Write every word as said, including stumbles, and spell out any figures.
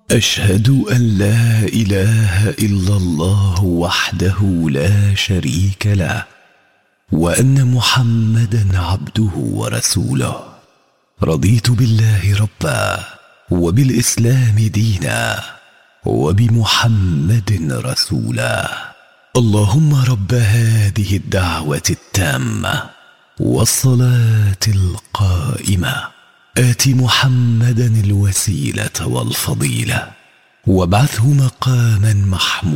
أشهد أن لا إله إلا الله وحده لا شريك له، وأن محمدا عبده ورسوله. رضيت بالله ربا، وبالإسلام دينا، وبمحمد رسولا. اللهم رب هذه الدعوة التامة والصلاة القائمة، آت محمدا الوسيلة والفضيلة، وابعثه مقاما محمودا